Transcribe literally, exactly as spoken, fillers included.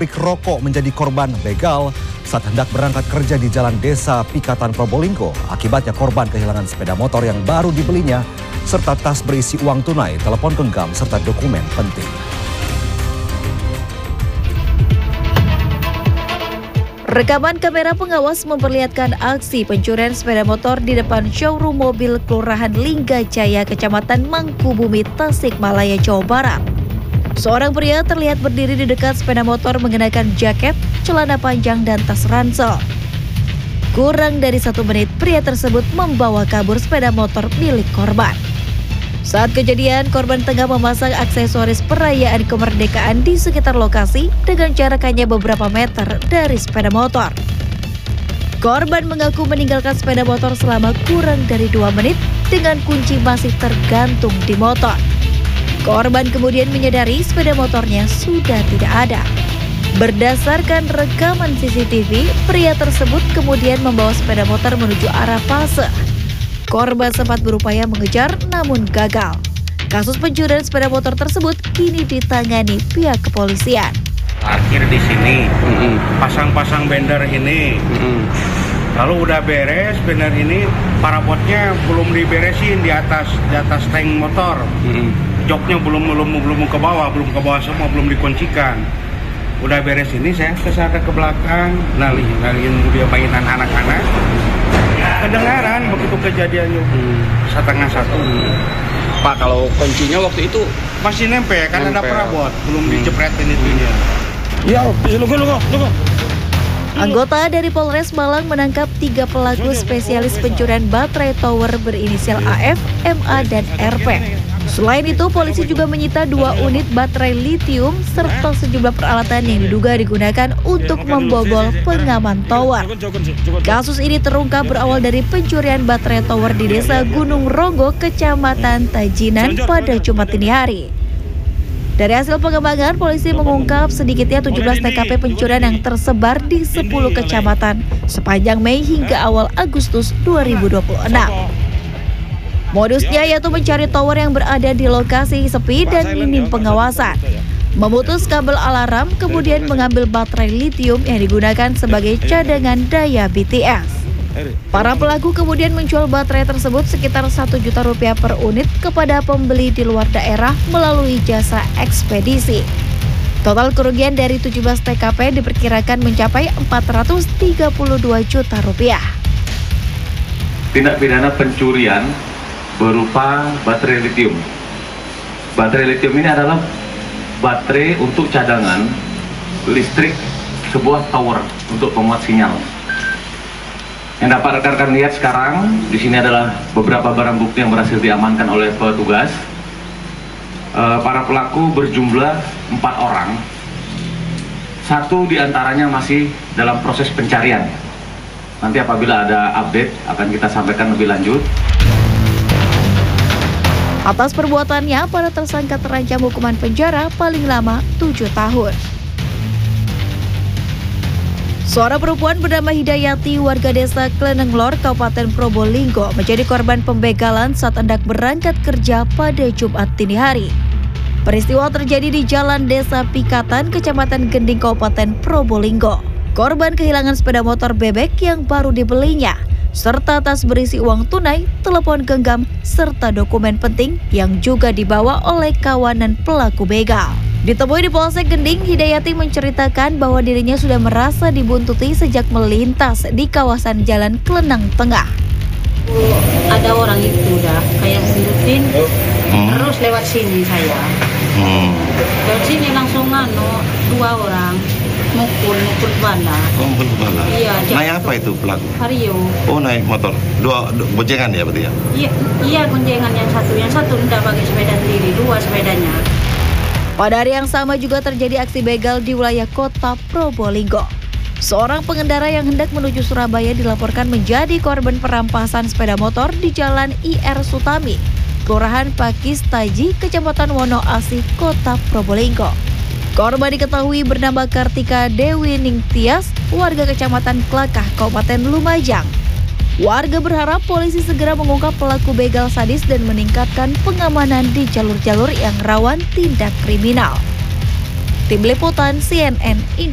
pabrik rokok menjadi korban begal saat hendak berangkat kerja di jalan desa Pikatan Probolinggo. Akibatnya korban kehilangan sepeda motor yang baru dibelinya serta tas berisi uang tunai, telepon genggam serta dokumen penting. Rekaman kamera pengawas memperlihatkan aksi pencurian sepeda motor di depan showroom mobil Kelurahan Linggajaya, Kecamatan Mangkubumi, Tasikmalaya, Jawa Barat. Seorang pria terlihat berdiri di dekat sepeda motor mengenakan jaket, celana panjang, dan tas ransel. Kurang dari satu menit, pria tersebut membawa kabur sepeda motor milik korban. Saat kejadian, korban tengah memasang aksesoris perayaan kemerdekaan di sekitar lokasi dengan jarak hanya beberapa meter dari sepeda motor. Korban mengaku meninggalkan sepeda motor selama kurang dari dua menit dengan kunci masih tergantung di motor. Korban kemudian menyadari sepeda motornya sudah tidak ada. Berdasarkan rekaman C C T V, pria tersebut kemudian membawa sepeda motor menuju arah Paseh. Korban sempat berupaya mengejar namun gagal. Kasus pencurian sepeda motor tersebut kini ditangani pihak kepolisian. Parkir di sini, pasang-pasang banner ini. Lalu udah beres banner ini, parabotnya belum diberesin di atas di atas tank motor. Joknya belum belum belum ke bawah, belum ke bawah semua, belum dikuncikan. Udah beres ini, saya kesana ke belakang, nalihin nalihin dia mainan anak-anak. Kedengaran begitu kejadiannya hmm. setengah satu. Hmm. Pak, kalau kuncinya waktu itu masih nempel kan ada perabot, belum hmm. dicepretin itunya. Ya, lu lu lu. Anggota dari Polres Malang menangkap tiga pelaku spesialis pencurian baterai tower berinisial A F, M A, dan R P. Selain itu, polisi juga menyita dua unit baterai litium serta sejumlah peralatan yang diduga digunakan untuk membobol pengaman tower. Kasus ini terungkap berawal dari pencurian baterai tower di Desa Gunung Ronggo, Kecamatan Tajinan pada Jumat dini hari. Dari hasil pengembangan, polisi mengungkap sedikitnya tujuh belas T K P pencurian yang tersebar di sepuluh kecamatan sepanjang Mei hingga awal Agustus dua ribu dua puluh enam. Modusnya yaitu mencari tower yang berada di lokasi sepi dan minim pengawasan, memutus kabel alarm, kemudian mengambil baterai litium yang digunakan sebagai cadangan daya B T S. Para pelaku kemudian menjual baterai tersebut sekitar satu juta rupiah per unit kepada pembeli di luar daerah melalui jasa ekspedisi. Total kerugian dari tujuh belas T K P diperkirakan mencapai empat ratus tiga puluh dua juta rupiah. Tindak pidana pencurian berupa baterai litium. Baterai litium ini adalah baterai untuk cadangan listrik sebuah tower untuk pemuat sinyal. Yang dapat rekan-rekan lihat sekarang, di sini adalah beberapa barang bukti yang berhasil diamankan oleh petugas. E, para pelaku berjumlah empat orang. Satu diantaranya masih dalam proses pencarian. Nanti apabila ada update akan kita sampaikan lebih lanjut. Atas perbuatannya, para tersangka terancam hukuman penjara paling lama tujuh tahun. Seorang perempuan bernama Hidayati, warga desa Klenenglor, Kabupaten Probolinggo, menjadi korban pembegalan saat hendak berangkat kerja pada Jumat dini hari. Peristiwa terjadi di Jalan Desa Pikatan, Kecamatan Gending, Kabupaten Probolinggo. Korban kehilangan sepeda motor bebek yang baru dibelinya, serta tas berisi uang tunai, telepon genggam, serta dokumen penting yang juga dibawa oleh kawanan pelaku begal. Ditemui di Polsek Gending, Hidayati menceritakan bahwa dirinya sudah merasa dibuntuti sejak melintas di kawasan Jalan Klenang Tengah. Ada orang itu udah kayak buntutin, hmm. terus lewat sini saya. Hmm. Lewat sini langsung anu, dua orang. Mukul, mukul kepala. Oh, mukul kepala. Iya. Naik apa itu pelaku? Vario. Oh, naik motor. Dua, dua boncengan ya berarti ya? Iya, iya boncengan yang satu, yang satu tidak pakai sepeda sendiri, dua sepedanya. Pada hari yang sama juga terjadi aksi begal di wilayah kota Probolinggo. Seorang pengendara yang hendak menuju Surabaya dilaporkan menjadi korban perampasan sepeda motor di Jalan I R Sutami, Kelurahan Pakis Taji, Kecamatan Wonoasih, Kota Probolinggo. Korban diketahui bernama Kartika Dewi Ningtyas, warga Kecamatan Klakah, Kabupaten Lumajang. Warga berharap polisi segera mengungkap pelaku begal sadis dan meningkatkan pengamanan di jalur-jalur yang rawan tindak kriminal. Tim Liputan C N N Indonesia.